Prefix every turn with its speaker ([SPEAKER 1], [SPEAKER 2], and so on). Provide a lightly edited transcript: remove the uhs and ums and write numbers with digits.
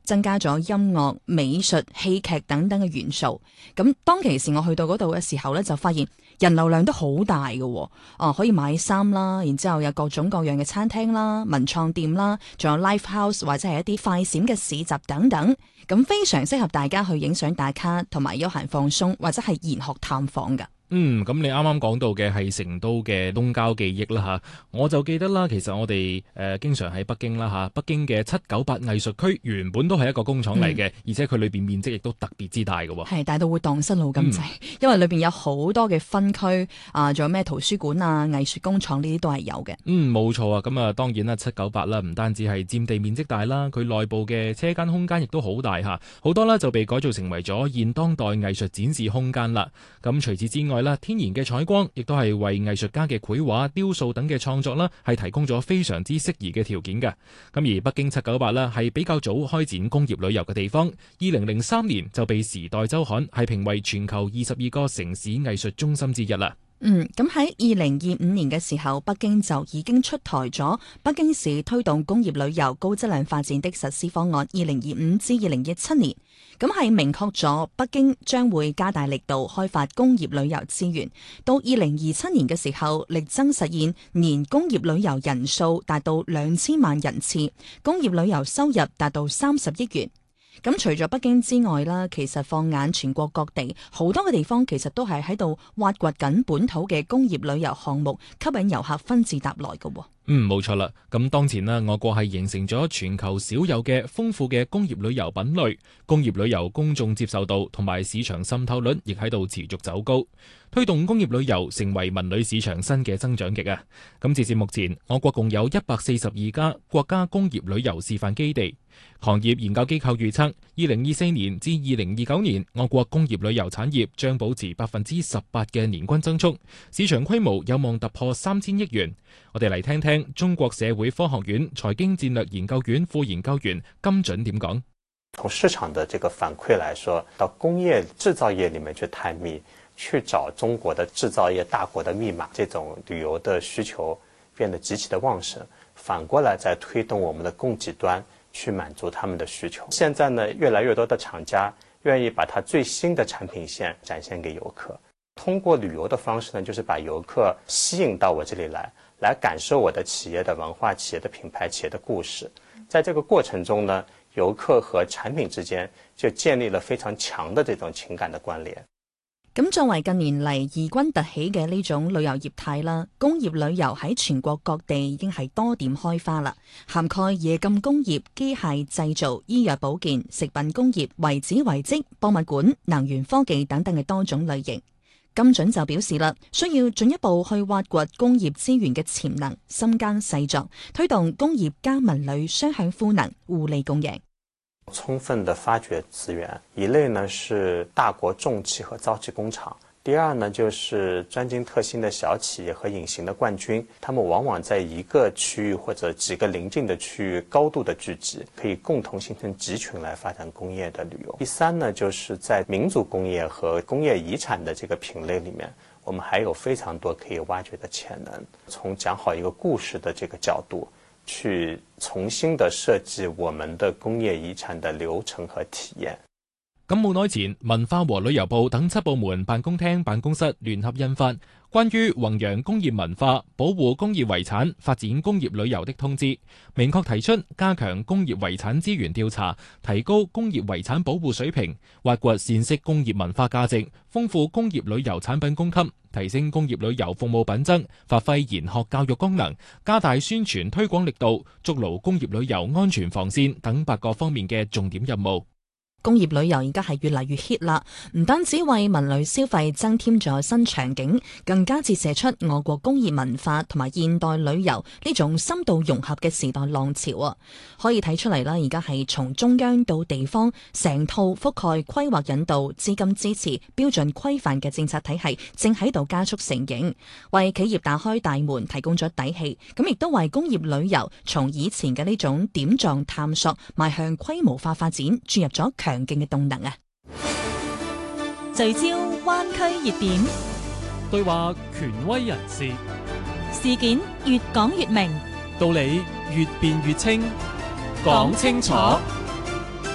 [SPEAKER 1] 增加咗音樂、美術、戲劇等等嘅元素。咁當其時我去到嗰度嘅時候咧，就發現人流量都好大嘅，可以買衫啦，然之後有各種各樣嘅餐廳啦、文創店啦，仲有 live house 或者係一啲快閃嘅市集等等，咁非常適合大家去影相打卡同埋休閒放鬆或者係研學探訪㗎。
[SPEAKER 2] 咁你啱啱講到嘅係成都嘅東郊記憶啦吓，我就記得啦，其實我哋經常喺北京啦吓，北京嘅798藝術區原本都係一個工廠嚟嘅，而且佢裏邊面積亦都特別之大嘅喎，
[SPEAKER 1] 係大到會蕩失路咁滯，因為裏邊有好多嘅分區啊，仲有咩圖書館啊、藝術工廠呢啲都係有嘅。
[SPEAKER 2] 冇錯啊，咁啊當然啦，798啦，唔單止係佔地面積大啦，佢內部嘅車間空間亦都好大吓，好多啦就被改造成為咗現當代藝術展示空間啦。咁除此之外啦，天然嘅採光亦都係為藝術家嘅繪畫、雕塑等嘅創作啦，係提供咗非常之適宜嘅條件嘅。咁而北京798啦，係比較早開展工業旅遊嘅地方，2003年就被《時代週刊》係評為全球22個城市藝術中心之一啦。
[SPEAKER 1] 咁喺2025年嘅時候，北京就已經出台咗《北京市推動工業旅遊高質量發展的實施方案（2025至2017年）》。咁係明確咗北京將會加大力度開發工業旅遊資源，到2027年嘅時候，力爭實現年工業旅遊人數達到2000萬人次，工業旅遊收入達到30億元。咁除咗北京之外啦，其實放眼全國各地，好多嘅地方其實都係喺度挖掘緊本土嘅工業旅遊項目，吸引遊客紛至沓來嘅。
[SPEAKER 2] 冇錯啦。咁當前呢，我國係形成咗全球少有嘅豐富嘅工業旅遊品類，工業旅遊公眾接受度同埋市場滲透率亦喺度持續走高，推動工業旅遊成為文旅市場新嘅增長極啊！咁截至目前，我國共有142家國家工業旅遊示範基地。行業研究機構預測，2024年至2029年，我國工業旅遊產業將保持18%嘅年均增速，市場規模有望突破3000億元。我哋嚟聽聽中國社會科學院財經戰略研究院副研究員金準點講。
[SPEAKER 3] 從市場的這個反饋來說，到工業製造業裡面去探秘，去找中國的製造業大國的密碼，這種旅遊的需求變得極其的旺盛。反過來再推動我們的供給端去滿足他們的需求。現在呢，越來越多的廠家願意把它最新的產品線展現給遊客。通過旅遊的方式呢，就是把遊客吸引到我這裡來感受我的企業的文化、企業的品牌、企業的故事。在這個過程中呢，遊客和產品之間就建立了非常強的這種情感的關聯。
[SPEAKER 1] 咁作為近年嚟異軍突起嘅呢種旅遊業態啦，工業旅遊喺全國各地已經係多點開花啦，涵蓋冶金工業、機械製造、醫藥保健、食品工業、遺址遺跡、博物館、能源科技等等嘅多種類型。金準就表示啦，需要進一步去挖掘工業資源嘅潛能，深耕細作，推動工業加文旅雙向賦能，互利共贏。
[SPEAKER 3] 充分的發掘資源，一類呢是大國重器和造器工廠，第二呢就是專精特新的小企業和隱形的冠軍，他們往往在一個區域或者幾個鄰近的區域高度的聚集，可以共同形成集群來發展工業的旅遊。第三呢就是在民族工業和工業遺產的這個品類裡面，我們還有非常多可以挖掘的潛能，從講好一個故事的這個角度去重新的設計我們的工業遺產的流程和體驗。
[SPEAKER 2] 咁冇耐前，文化和旅遊部等7部門辦公廳辦公室聯合印發關於弘揚工業文化、保護工業遺產、發展工業旅遊的通知，明確提出加強工業遺產資源調查，提高工業遺產保護水平，挖掘善釋工業文化價值，豐富工業旅遊產品供給，提升工業旅遊服務品質，發揮研學教育功能，加大宣傳推廣力度，築牢工業旅遊安全防線等8個方面嘅重點任務。
[SPEAKER 1] 工業旅遊而家係越嚟越 hit 啦，唔單止為文旅消費增添咗新場景，更加折射出我國工業文化同埋現代旅遊呢種深度融合嘅時代浪潮啊！可以睇出嚟啦，而家係從中央到地方，成套覆蓋規劃引導、資金支持、標準規範嘅政策體系正喺度加速成形，為企業打開大門，提供咗底氣，咁亦都為工業旅遊從以前嘅呢種點狀探索，邁向規模化發展，注入咗強勁嘅動能啊！
[SPEAKER 4] 聚焦灣區熱點，
[SPEAKER 5] 對話權威人士，
[SPEAKER 4] 事件越講越明，
[SPEAKER 5] 道理越辯越清，講清楚。